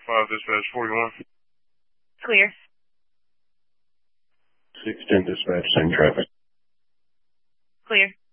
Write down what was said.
5 dispatch 41. Clear. 610 dispatch, same traffic. Clear.